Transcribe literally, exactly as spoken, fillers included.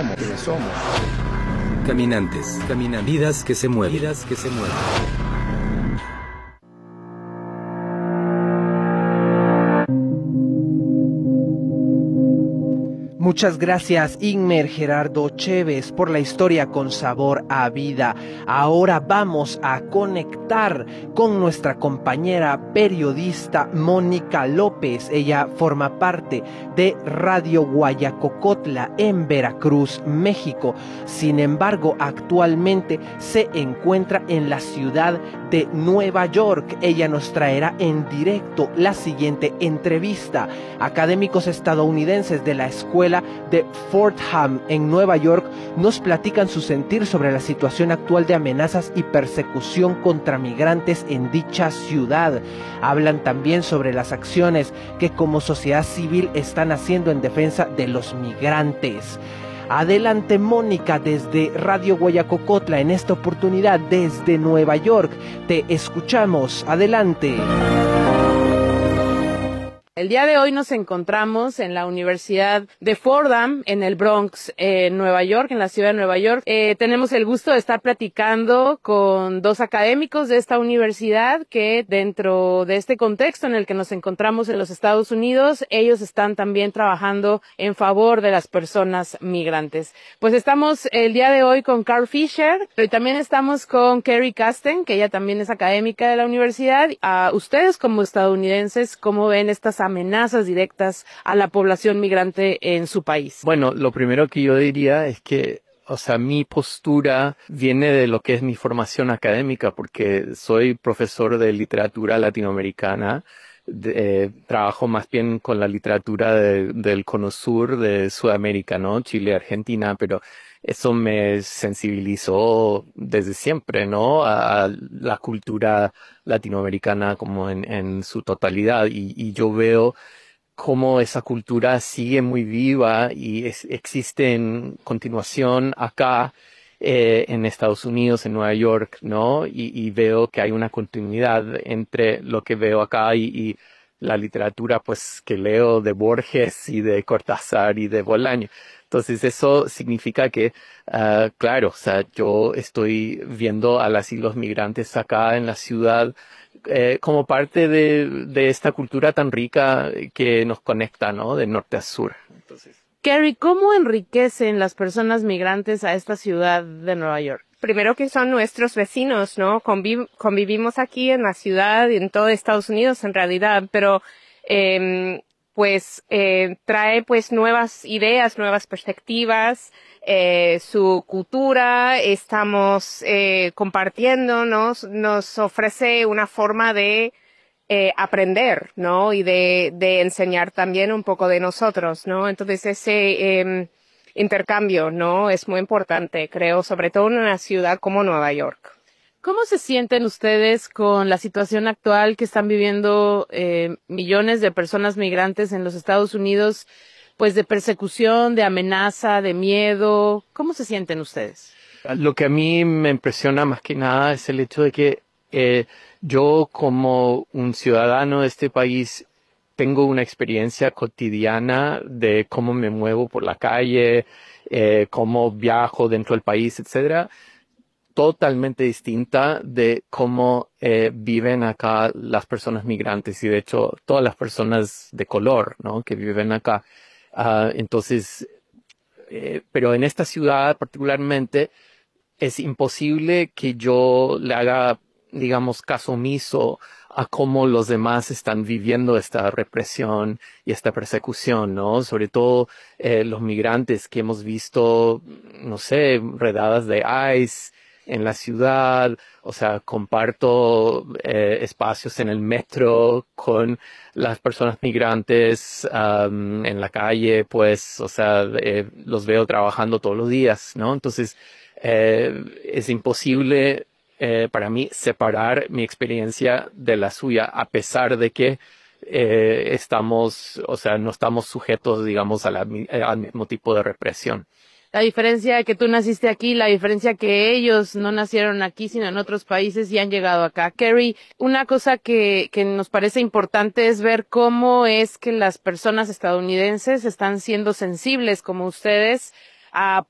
somos, quienes somos. Caminantes, caminan, vidas que se mueven, vidas que se mueven. Muchas gracias, Inmer Gerardo Chévez, por la historia con sabor a vida. Ahora vamos a conectar con nuestra compañera periodista Mónica López. Ella forma parte de Radio Guayacocotla en Veracruz, México. Sin embargo, actualmente se encuentra en la ciudad de Nueva York. Ella nos traerá en directo la siguiente entrevista. Académicos estadounidenses de la escuela de Fordham en Nueva York nos platican su sentir sobre la situación actual de amenazas y persecución contra migrantes en dicha ciudad. Hablan también sobre las acciones que como sociedad civil están haciendo en defensa de los migrantes. Adelante, Mónica, desde Radio Guayacocotla, en esta oportunidad desde Nueva York. Te escuchamos. Adelante. El día de hoy nos encontramos en la Universidad de Fordham, en el Bronx, en Nueva York, en la ciudad de Nueva York. Eh, tenemos el gusto de estar platicando con dos académicos de esta universidad que dentro de este contexto en el que nos encontramos en los Estados Unidos, ellos están también trabajando en favor de las personas migrantes. Pues estamos el día de hoy con Carl Fisher, pero también estamos con Kerry Casten, que ella también es académica de la universidad. A ustedes como estadounidenses, ¿cómo ven estas amenazas directas a la población migrante en su país? Bueno, lo primero que yo diría es que, o sea, mi postura viene de lo que es mi formación académica, porque soy profesor de literatura latinoamericana. De, eh, trabajo más bien con la literatura de, del cono sur de Sudamérica, ¿no? Chile, Argentina, pero eso me sensibilizó desde siempre, ¿no? A, a la cultura latinoamericana como en, en su totalidad, y, y yo veo cómo esa cultura sigue muy viva y es, existe en continuación acá eh, en Estados Unidos, en Nueva York, ¿no? Y, y veo que hay una continuidad entre lo que veo acá y, y la literatura, pues, que leo de Borges y de Cortázar y de Bolaño. Entonces eso significa que, uh, claro, o sea, yo estoy viendo a las y los migrantes acá en la ciudad eh, como parte de, de esta cultura tan rica que nos conecta, ¿no? De norte a sur. Entonces. Kerry, ¿cómo enriquecen las personas migrantes a esta ciudad de Nueva York? Primero que son nuestros vecinos, ¿no? Conviv- convivimos aquí en la ciudad y en todo Estados Unidos en realidad, pero eh, pues eh, trae pues nuevas ideas, nuevas perspectivas, eh, su cultura, estamos eh, compartiendo, nos, nos ofrece una forma de eh, aprender, ¿no? Y de, de enseñar también un poco de nosotros, ¿no? Entonces ese eh, intercambio, ¿no? Es muy importante, creo, sobre todo en una ciudad como Nueva York. ¿Cómo se sienten ustedes con la situación actual que están viviendo eh, millones de personas migrantes en los Estados Unidos, pues de persecución, de amenaza, de miedo? ¿Cómo se sienten ustedes? Lo que a mí me impresiona más que nada es el hecho de que eh, yo como un ciudadano de este país tengo una experiencia cotidiana de cómo me muevo por la calle, eh, cómo viajo dentro del país, etcétera, totalmente distinta de cómo eh, viven acá las personas migrantes y de hecho todas las personas de color, ¿no? Que viven acá. Uh, entonces, eh, pero en esta ciudad particularmente es imposible que yo le haga, digamos, caso omiso a cómo los demás están viviendo esta represión y esta persecución, ¿no? Sobre todo eh, los migrantes que hemos visto, no sé, redadas de ICE en la ciudad, o sea, comparto eh, espacios en el metro con las personas migrantes um, en la calle, pues, o sea, eh, los veo trabajando todos los días, ¿no? Entonces, eh, es imposible eh, para mí separar mi experiencia de la suya, a pesar de que eh, estamos, o sea, no estamos sujetos, digamos, a la, al mismo tipo de represión. La diferencia de que tú naciste aquí, la diferencia que ellos no nacieron aquí, sino en otros países y han llegado acá. Kerry, una cosa que, que nos parece importante es ver cómo es que las personas estadounidenses están siendo sensibles, como ustedes, a